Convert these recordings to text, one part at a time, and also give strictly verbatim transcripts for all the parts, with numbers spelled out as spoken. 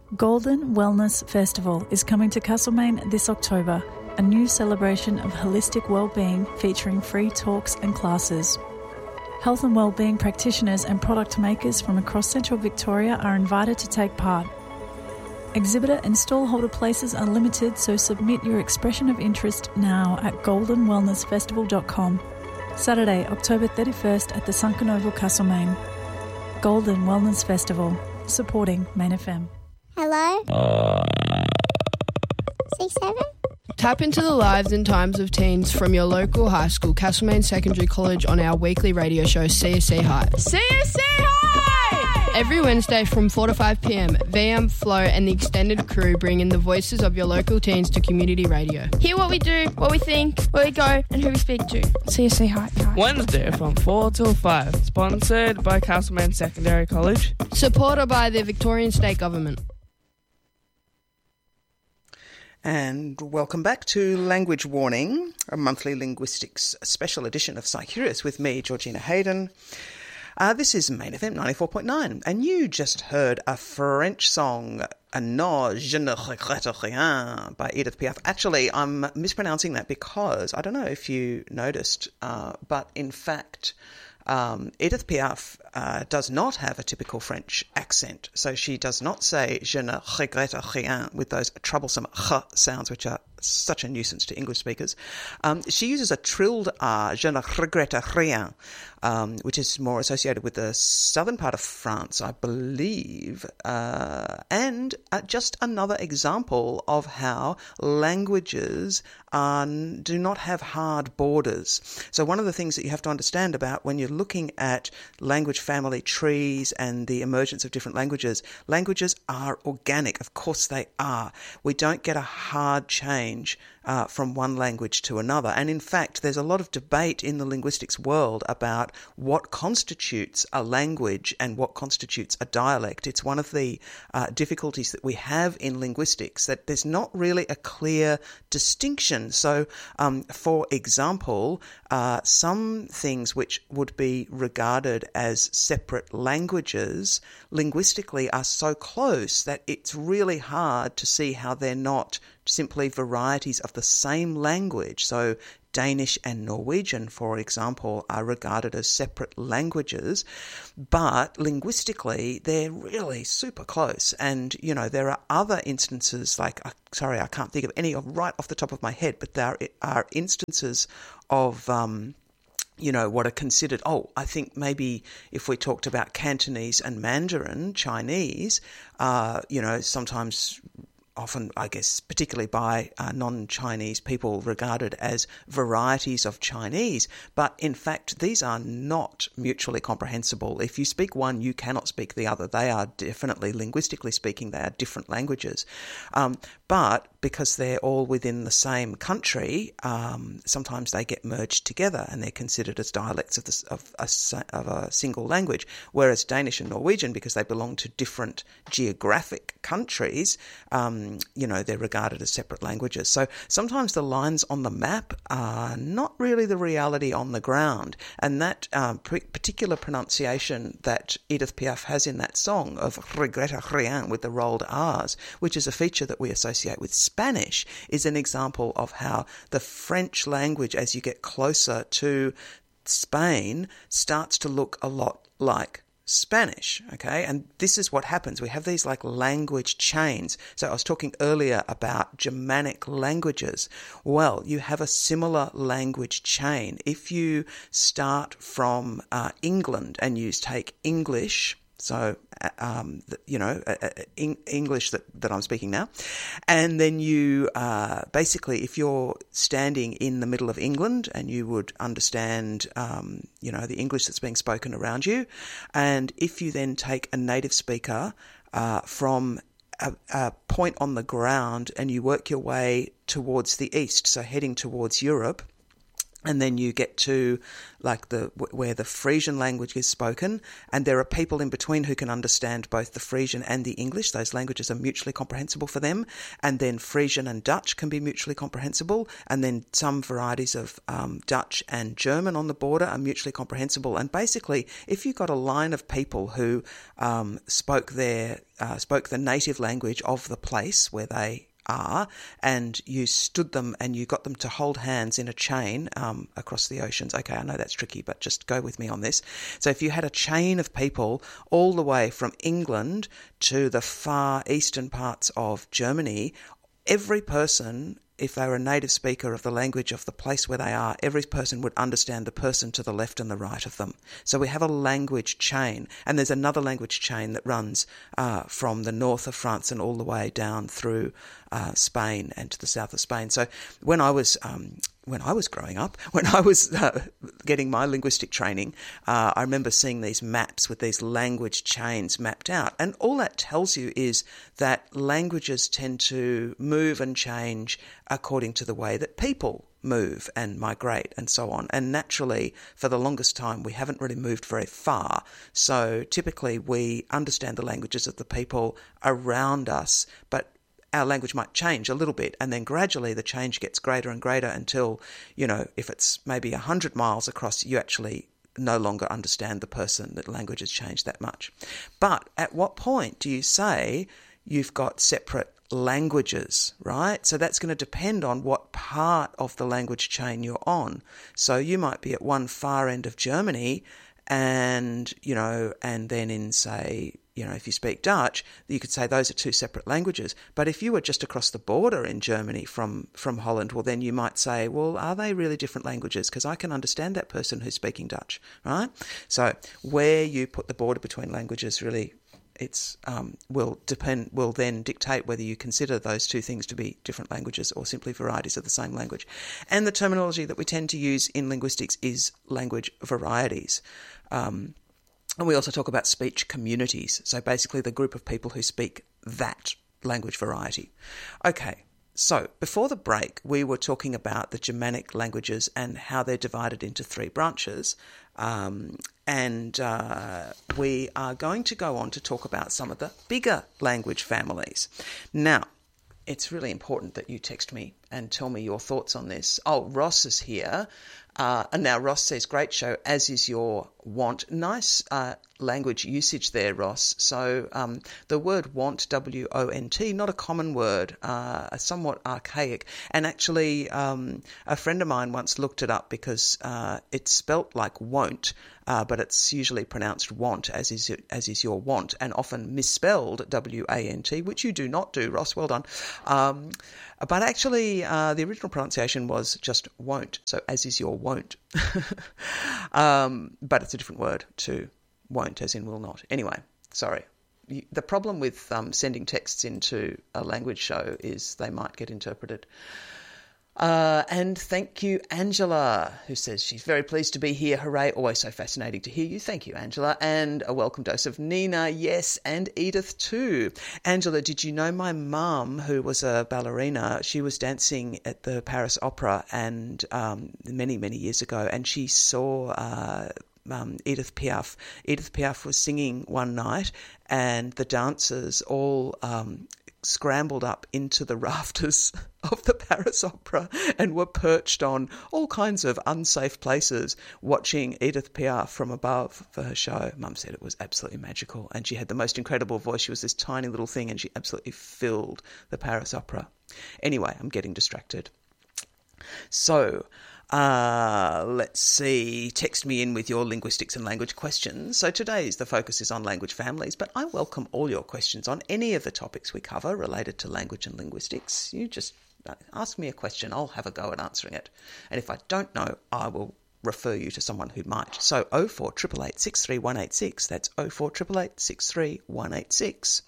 Golden Wellness Festival is coming to Castlemaine this October, a new celebration of holistic well-being featuring free talks and classes. Health and wellbeing practitioners and product makers from across Central Victoria are invited to take part. Exhibitor and stallholder places are limited, so submit your expression of interest now at golden wellness festival dot com. Saturday, October thirty-first at the Sunken Oval, Castlemaine. Golden Wellness Festival, supporting Main F M. Hello? C seven? Tap into the lives and times of teens from your local high school, Castlemaine Secondary College, on our weekly radio show, C S C High. C S C High! Every Wednesday from four to five p.m, V M, Flo and the extended crew bring in the voices of your local teens to community radio. Hear what we do, what we think, where we go and who we speak to. C S C High. Wednesday from four till five. Sponsored by Castlemaine Secondary College. Supported by the Victorian State Government. And welcome back to Language Warning, a monthly linguistics special edition of Psychurious with me, Georgina Hayden. Uh, this is Main F M ninety-four point nine, and you just heard a French song, Non, je ne regrette rien, by Edith Piaf. Actually, I'm mispronouncing that because, I don't know if you noticed, uh, but in fact, um, Edith Piaf uh, does not have a typical French accent. So she does not say je ne regrette rien with those troublesome ch sounds, which are such a nuisance to English speakers. Um, she uses a trilled R, je ne regrette rien, um, which is more associated with the southern part of France, I believe. Uh, and uh, just another example of how languages are, do not have hard borders. So one of the things that you have to understand about when you're looking at language family trees and the emergence of different languages, languages are organic. Of course they are. We don't get a hard change Uh, from one language to another. And in fact, there's a lot of debate in the linguistics world about what constitutes a language and what constitutes a dialect. It's one of the uh, difficulties that we have in linguistics, that there's not really a clear distinction. So, um, for example, uh, some things which would be regarded as separate languages linguistically are so close that it's really hard to see how they're not simply varieties of the same language. So Danish and Norwegian, for example, are regarded as separate languages, but linguistically they're really super close. And, you know, there are other instances like, uh, sorry, I can't think of any right off the top of my head, but there are instances of um, you know, what are considered, oh, I think maybe if we talked about Cantonese and Mandarin, Chinese, uh, you know, sometimes often, I guess, particularly by uh, non-Chinese people regarded as varieties of Chinese. But in fact, these are not mutually comprehensible. If you speak one, you cannot speak the other. They are definitely, linguistically speaking, they are different languages. Um, but because they're all within the same country, um, sometimes they get merged together and they're considered as dialects of, the, of, a, of a single language. Whereas Danish and Norwegian, because they belong to different geographic countries, um, you know, they're regarded as separate languages. So sometimes the lines on the map are not really the reality on the ground. And that um, particular pronunciation that Edith Piaf has in that song of regrette rien with the rolled R's, which is a feature that we associate with Spanish, is an example of how the French language, as you get closer to Spain, starts to look a lot like Spanish, okay? And this is what happens. We have these like language chains. So I was talking earlier about Germanic languages. Well, you have a similar language chain. If you start from uh, England and you take English, so, um, you know, uh, English that, that I'm speaking now. And then you, uh, basically, if you're standing in the middle of England and you would understand, um, you know, the English that's being spoken around you. And if you then take a native speaker uh, from a, a point on the ground and you work your way towards the east, so heading towards Europe, And then you get to like the where the Frisian language is spoken, and there are people in between who can understand both the Frisian and the English. Those languages are mutually comprehensible for them. And then Frisian and Dutch can be mutually comprehensible. And then some varieties of um, Dutch and German on the border are mutually comprehensible. And basically, if you've got a line of people who um, spoke their uh, spoke the native language of the place where they are, and you stood them and you got them to hold hands in a chain um, across the oceans. Okay, I know that's tricky, but just go with me on this. So if you had a chain of people all the way from England to the far eastern parts of Germany, every person, if they were a native speaker of the language of the place where they are, every person would understand the person to the left and the right of them. So we have a language chain, and there's another language chain that runs uh, from the north of France and all the way down through uh, Spain and to the south of Spain. So when I was um, when I was growing up, when I was uh, getting my linguistic training, uh, I remember seeing these maps with these language chains mapped out. And all that tells you is that languages tend to move and change according to the way that people move and migrate and so on. And naturally, for the longest time, we haven't really moved very far. So typically we understand the languages of the people around us, but our language might change a little bit, and then gradually the change gets greater and greater until, you know, if it's maybe one hundred miles across, you actually no longer understand the person. That language has changed that much. But at what point do you say you've got separate languages, right? So that's going to depend on what part of the language chain you're on. So you might be at one far end of Germany and, you know, and then in, say, you know, if you speak Dutch, you could say those are two separate languages. But if you were just across the border in Germany from, from Holland, well, then you might say, well, are they really different languages? Because I can understand that person who's speaking Dutch, right? So where you put the border between languages really it's um, will depend will then dictate whether you consider those two things to be different languages or simply varieties of the same language. And the terminology that we tend to use in linguistics is language varieties. Um, and we also talk about speech communities, so basically the group of people who speak that language variety. Okay, so before the break, we were talking about the Germanic languages and how they're divided into three branches. Um, and uh, we are going to go on to talk about some of the bigger language families. Now, it's really important that you text me and tell me your thoughts on this. Oh, Ross is here. Uh, and now Ross says, great show, as is your want. Nice uh, language usage there, Ross. So um, the word want, W O N T, not a common word, uh, somewhat archaic. And actually um, a friend of mine once looked it up because uh, it's spelt like won't, uh, but it's usually pronounced want, as is as is your want, and often misspelled W A N T, which you do not do, Ross. Well done. Um, but actually uh, the original pronunciation was just won't, so as is your won't. um, but it's a different word to won't, as in will not. Anyway, sorry. The problem with um, sending texts into a language show is they might get interpreted. Uh, and thank you, Angela, who says she's very pleased to be here. Hooray, always so fascinating to hear you. Thank you, Angela. And a welcome dose of Nina, yes, and Edith too. Angela, did you know my mum, who was a ballerina, she was dancing at the Paris Opera and um, many, many years ago, and she saw... Uh, Um, Edith Piaf. Edith Piaf was singing one night and the dancers all um, scrambled up into the rafters of the Paris Opera and were perched on all kinds of unsafe places watching Edith Piaf from above for her show. Mum said it was absolutely magical and she had the most incredible voice. She was this tiny little thing and she absolutely filled the Paris Opera. Anyway, I'm getting distracted. So... Uh, let's see, text me in with your linguistics and language questions. So today's the focus is on language families, but I welcome all your questions on any of the topics we cover related to language and linguistics. You just ask me a question, I'll have a go at answering it. And if I don't know, I will refer you to someone who might. So oh four eight eight eight, six three one eight six, that's oh four eight eight eight, six three one eight six.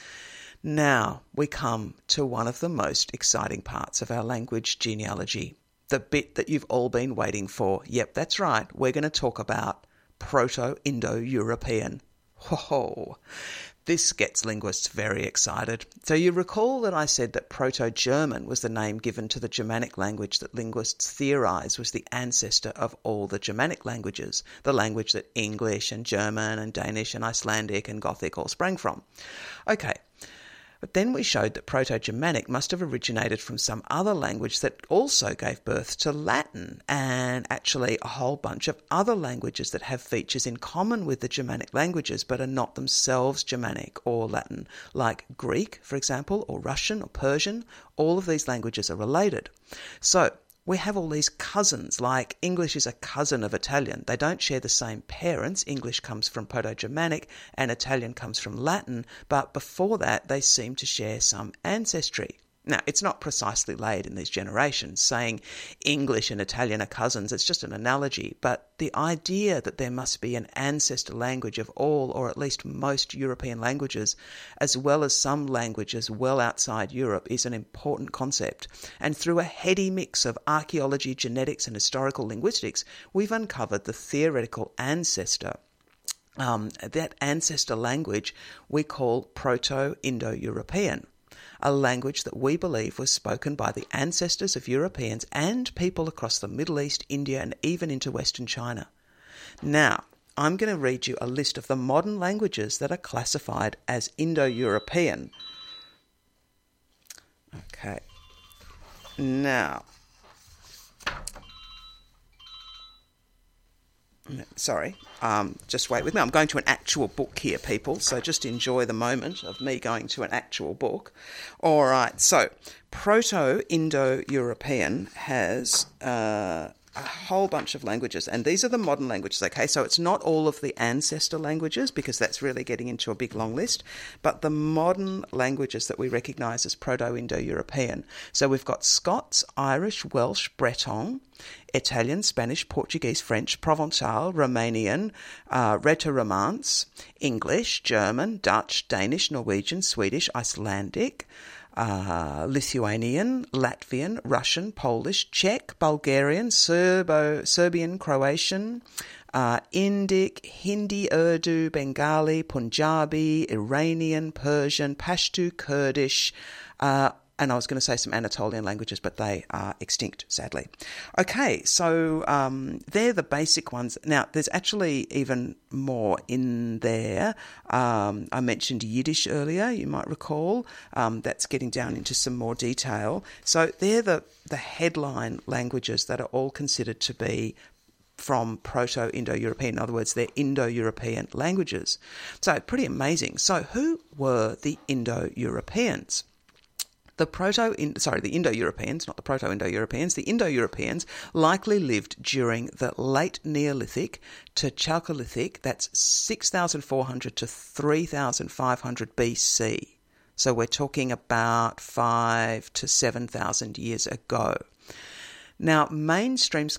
Now we come to one of the most exciting parts of our language genealogy. The bit that you've all been waiting for. Yep, that's right. We're going to talk about Proto-Indo-European. Ho-ho. This gets linguists very excited. So you recall that I said that Proto-German was the name given to the Germanic language that linguists theorise was the ancestor of all the Germanic languages, the language that English and German and Danish and Icelandic and Gothic all sprang from. Okay. But then we showed that Proto-Germanic must have originated from some other language that also gave birth to Latin, and actually a whole bunch of other languages that have features in common with the Germanic languages but are not themselves Germanic or Latin, like Greek, for example, or Russian or Persian. All of these languages are related. So we have all these cousins, like English is a cousin of Italian. They don't share the same parents. English comes from Proto-Germanic and Italian comes from Latin, but before that they seem to share some ancestry. Now, it's not precisely laid in these generations, saying English and Italian are cousins. It's just an analogy. But the idea that there must be an ancestor language of all, or at least most European languages, as well as some languages well outside Europe, is an important concept. And through a heady mix of archaeology, genetics, and historical linguistics, we've uncovered the theoretical ancestor. Um, that ancestor language we call Proto-Indo-European, a language that we believe was spoken by the ancestors of Europeans and people across the Middle East, India, and even into Western China. Now, I'm going to read you a list of the modern languages that are classified as Indo-European. Okay. Now, sorry, um, just wait with me. I'm going to an actual book here, people, so just enjoy the moment of me going to an actual book. All right, so Proto-Indo-European has uh, a whole bunch of languages, and these are the modern languages, okay? So it's not all of the ancestor languages, because that's really getting into a big long list, but the modern languages that we recognise as Proto-Indo-European. So we've got Scots, Irish, Welsh, Breton, Italian, Spanish, Portuguese, French, Provençal, Romanian, uh, Rætoromance, English, German, Dutch, Danish, Norwegian, Swedish, Icelandic, Uh, Lithuanian, Latvian, Russian, Polish, Czech, Bulgarian, Serbo, Serbian, Croatian, uh, Indic, Hindi, Urdu, Bengali, Punjabi, Iranian, Persian, Pashto, Kurdish, uh, and I was going to say some Anatolian languages, but they are extinct, sadly. Okay, so um, they're the basic ones. Now, there's actually even more in there. Um, I mentioned Yiddish earlier, you might recall. Um, that's getting down into some more detail. So they're the, the headline languages that are all considered to be from Proto-Indo-European. In other words, they're Indo-European languages. So pretty amazing. So who were the Indo-Europeans? The Proto, sorry, the Indo-Europeans, not the Proto-Indo-Europeans, the Indo-Europeans likely lived during the late Neolithic to Chalcolithic, that's six thousand four hundred to three thousand five hundred B C. So we're talking about five to seven thousand years ago. Now, mainstream